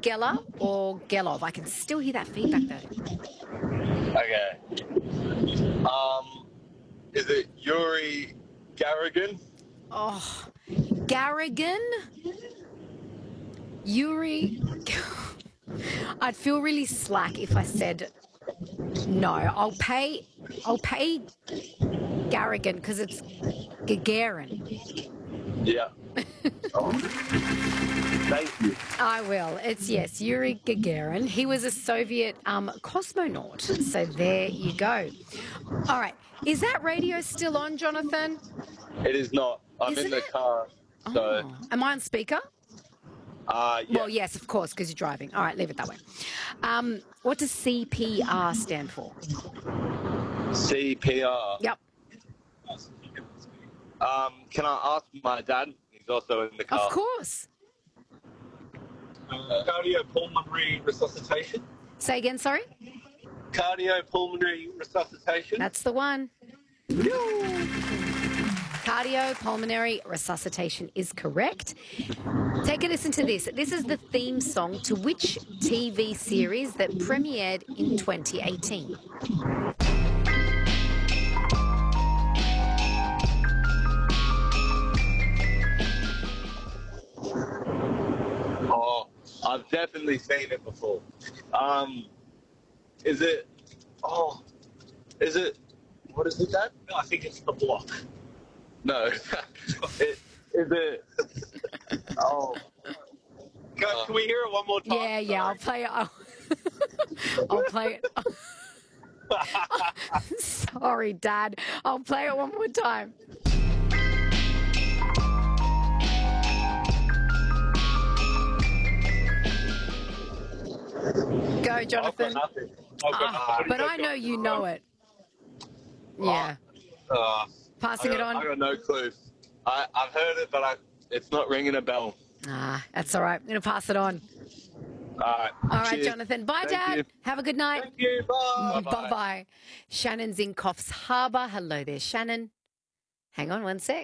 Geller or Gelov? I can still hear that feedback though. Okay. Is it Yuri Gagarin? Oh, Garrigan? Yuri? I'd feel really slack if I said no. I'll pay Garrigan because it's Gagarin. Yeah. Oh. Thank you. I will. It's, yes, Yuri Gagarin. He was a Soviet cosmonaut. So there you go. All right. Is that radio still on, Jonathan? It is not. I'm Isn't in the it? car. So, Am I on speaker? yeah. Well, yes, of course, because you're driving. All right, leave it that way. What does CPR stand for? CPR. Yep. Can I ask my dad? He's also in the car. Of course. Cardiopulmonary resuscitation. Say again, sorry? Cardiopulmonary resuscitation. That's the one. Cardiopulmonary resuscitation is correct. Take a listen to this. This is the theme song to which TV series that premiered in 2018? Oh, I've definitely seen it before. Is it? What is it, Dad? No, I think it's The Block. No. Is it? Oh. Can we hear it one more time? Yeah, I'll play it. I'll play it. Sorry, Dad. I'll play it one more time. Go, Jonathan. But I know you know it. Yeah. Passing it on. I got no clue. I've heard it, but it's not ringing a bell. That's all right. I'm going to pass it on. All right. Cheers. Jonathan. Bye, Thank Dad. you. Have a good night. Thank you. Bye. Bye-bye. Shannon's in Coffs Harbour. Hello there, Shannon. Hang on one sec.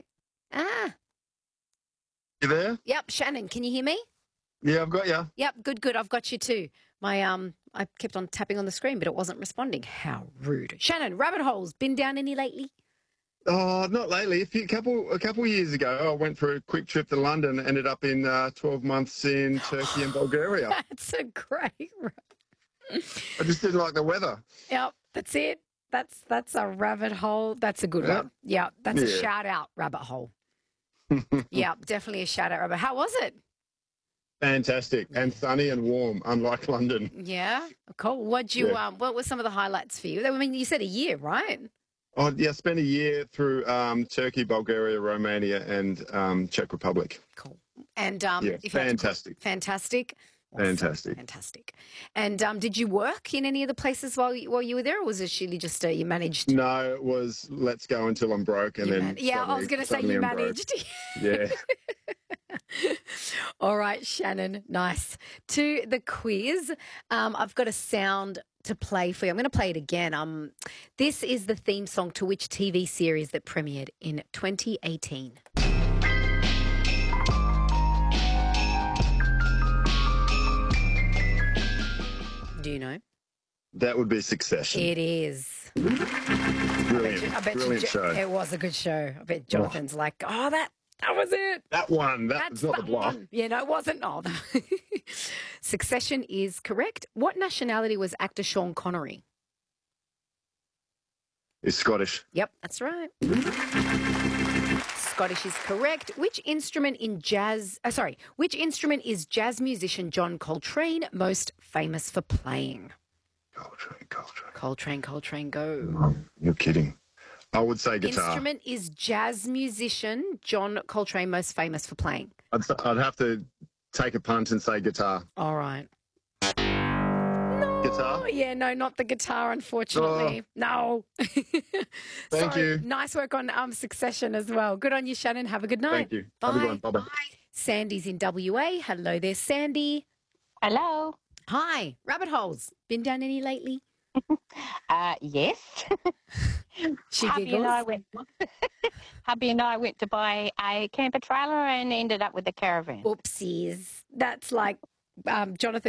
You there? Yep, Shannon, can you hear me? Yeah, I've got you. Yep, good. I've got you too. I kept on tapping on the screen, but it wasn't responding. How rude. Shannon, rabbit holes. Been down any lately? Oh, not lately. A couple years ago, I went for a quick trip to London. Ended up in 12 months in Turkey and Bulgaria. That's a great. I just didn't like the weather. Yep, that's it. That's a rabbit hole. That's a good one. Yeah, that's a shout out rabbit hole. Yeah, definitely a shout out rabbit. How was it? Fantastic and sunny and warm, unlike London. Yeah, cool. What were some of the highlights for you? I mean, you said a year, right? Oh, yeah, I spent a year through Turkey, Bulgaria, Romania, and Czech Republic. Cool. And fantastic. Fantastic. Awesome. Fantastic. And did you work in any of the places while you were there, or was it really just you managed? No, it was let's go until I'm broke, and then I was going to say you managed. Yeah. All right, Shannon. Nice. To the quiz. I've got a sound to play for you. I'm going to play it again. This is the theme song to which TV series that premiered in 2018? Do you know? That would be Succession. It is. Brilliant. I bet Brilliant show. It was a good show. I bet Jonathan's like, that was it. That one. That was not the block. Yeah, no, it wasn't. Oh, Succession is correct. What nationality was actor Sean Connery? Is Scottish. Yep, that's right. Scottish is correct. Which instrument is jazz musician John Coltrane most famous for playing? Coltrane, go. You're kidding. I would say guitar. Instrument is jazz musician John Coltrane most famous for playing? I'd have to take a punt and say guitar. All right. No. Guitar? Yeah, no, not the guitar, unfortunately. No. Thank you. Nice work on Succession as well. Good on you, Shannon. Have a good night. Thank you. Bye. Have a good one. Bye-bye. Sandy's in WA. Hello there, Sandy. Hello. Hi. Rabbit holes. Been down any lately? Yes. She Hubby giggles. Hubby and I went to buy a camper trailer and ended up with a caravan. Oopsies. That's like Jonathan